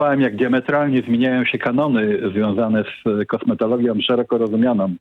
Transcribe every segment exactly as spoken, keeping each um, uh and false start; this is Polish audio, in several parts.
obserwowałem, jak diametralnie zmieniają się kanony związane z kosmetologią szeroko rozumianą.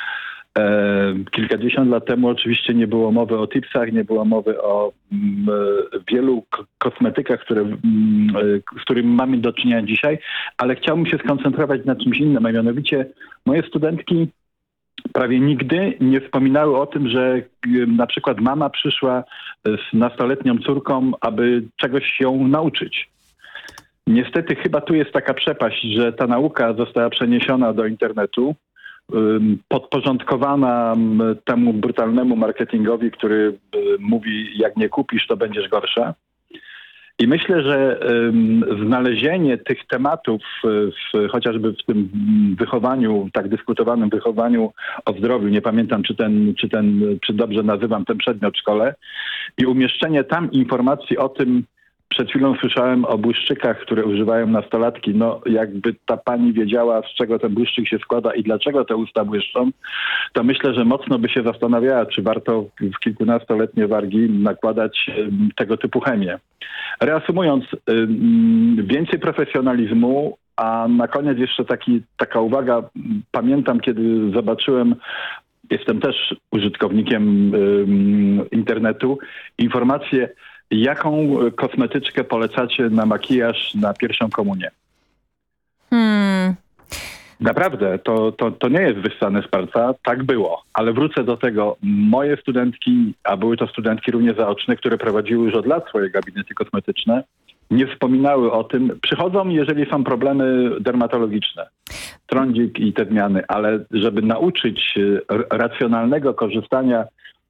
E, kilkadziesiąt lat temu oczywiście nie było mowy o tipsach, nie było mowy o m, wielu k- kosmetykach, które, m, z którymi mamy do czynienia dzisiaj, ale chciałbym się skoncentrować na czymś innym, a mianowicie moje studentki prawie nigdy nie wspominały o tym, że y, na przykład mama przyszła z nastoletnią córką, aby czegoś ją nauczyć. Niestety chyba tu jest taka przepaść, że ta nauka została przeniesiona do internetu, podporządkowana temu brutalnemu marketingowi, który mówi, jak nie kupisz, to będziesz gorsza. I myślę, że znalezienie tych tematów w, chociażby w tym wychowaniu, tak dyskutowanym wychowaniu o zdrowiu, nie pamiętam, czy ten, czy ten, czy dobrze nazywam ten przedmiot w szkole, i umieszczenie tam informacji o tym. Przed chwilą słyszałem o błyszczykach, które używają nastolatki. No jakby ta pani wiedziała, z czego ten błyszczyk się składa i dlaczego te usta błyszczą, to myślę, że mocno by się zastanawiała, czy warto w kilkunastoletnie wargi nakładać um, tego typu chemię. Reasumując, um, więcej profesjonalizmu, a na koniec jeszcze taki, taka uwaga. Pamiętam, kiedy zobaczyłem, jestem też użytkownikiem um, internetu, informacje, jaką kosmetyczkę polecacie na makijaż na pierwszą komunię? Hmm. Naprawdę, to, to, to nie jest wyssane z palca, tak było. Ale wrócę do tego. Moje studentki, a były to studentki również zaoczne, które prowadziły już od lat swoje gabinety kosmetyczne, nie wspominały o tym. Przychodzą, jeżeli są problemy dermatologiczne, trądzik i te zmiany, ale żeby nauczyć racjonalnego korzystania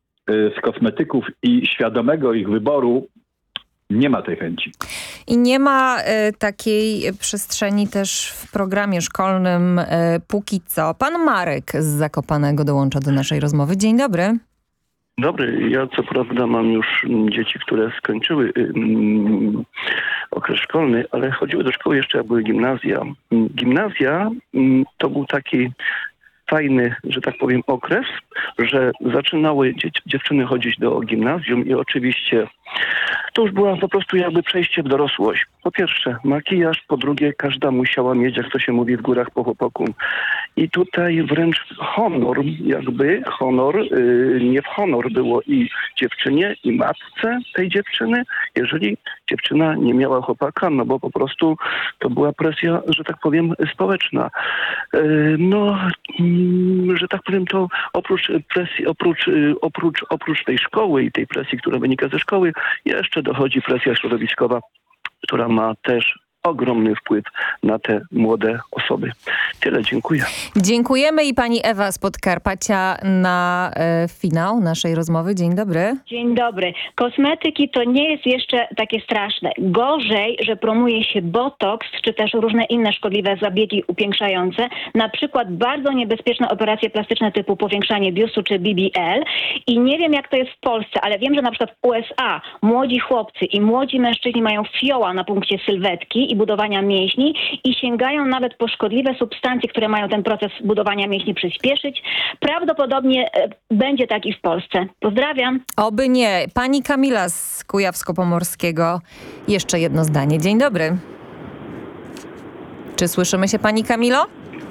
z kosmetyków i świadomego ich wyboru, nie ma tej chęci. I nie ma y, takiej przestrzeni też w programie szkolnym y, póki co. Pan Marek z Zakopanego dołącza do naszej rozmowy. Dzień dobry. Dobry. Ja co prawda mam już dzieci, które skończyły um, okres szkolny, ale chodziły do szkoły jeszcze, jak były gimnazja. Gimnazja um, to był taki fajny, że tak powiem, okres, że zaczynały dzieci, dziewczyny chodzić do gimnazjum i oczywiście to już była po prostu jakby przejście w dorosłość. Po pierwsze makijaż, po drugie każda musiała mieć, jak to się mówi, w górach po chłopaku. I tutaj wręcz honor, jakby honor, yy, nie w honor było i dziewczynie, i matce tej dziewczyny, jeżeli dziewczyna nie miała chłopaka, no bo po prostu to była presja, że tak powiem, społeczna. Yy, no, yy, że tak powiem, to oprócz presji, oprócz, yy, oprócz, oprócz tej szkoły i tej presji, która wynika ze szkoły, jeszcze dochodzi presja środowiskowa, która ma też ogromny wpływ na te młode osoby. Tyle, dziękuję. Dziękujemy i pani Ewa z Podkarpacia na e, finał naszej rozmowy. Dzień dobry. Dzień dobry. Kosmetyki to nie jest jeszcze takie straszne. Gorzej, że promuje się botoks, czy też różne inne szkodliwe zabiegi upiększające, na przykład bardzo niebezpieczne operacje plastyczne typu powiększanie biustu czy B B L. I nie wiem, jak to jest w Polsce, ale wiem, że na przykład w U S A młodzi chłopcy i młodzi mężczyźni mają fioła na punkcie sylwetki i budowania mięśni i sięgają nawet po szkodliwe substancje, które mają ten proces budowania mięśni przyspieszyć. Prawdopodobnie e, będzie tak i w Polsce. Pozdrawiam. Oby nie. Pani Kamila z Kujawsko-Pomorskiego. Jeszcze jedno zdanie. Dzień dobry. Czy słyszymy się, pani Kamilo?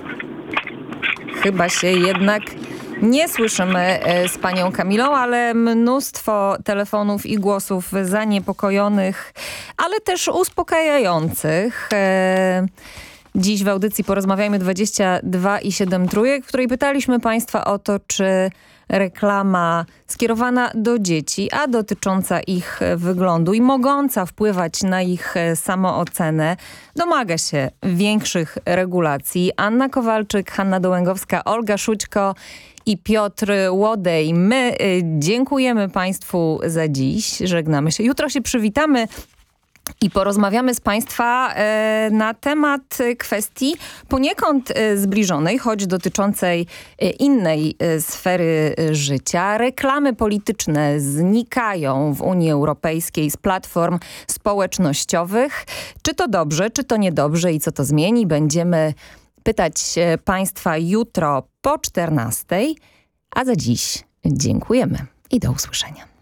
Chyba się jednak nie słyszymy z panią Kamilą, ale mnóstwo telefonów i głosów zaniepokojonych, ale też uspokajających. Dziś w audycji Porozmawiajmy dwadzieścia dwa i siedem trójek, w której pytaliśmy państwa o to, czy reklama skierowana do dzieci, a dotycząca ich wyglądu i mogąca wpływać na ich samoocenę, domaga się większych regulacji. Anna Kowalczyk, Hanna Dołęgowska, Olga Szućko i Piotr Łodej. My dziękujemy państwu za dziś. Żegnamy się. Jutro się przywitamy i porozmawiamy z państwa e, na temat kwestii poniekąd e, zbliżonej, choć dotyczącej e, innej e, sfery e, życia. Reklamy polityczne znikają w Unii Europejskiej z platform społecznościowych. Czy to dobrze, czy to niedobrze i co to zmieni? Będziemy pytać e, państwa jutro po czternastej, a za dziś dziękujemy i do usłyszenia.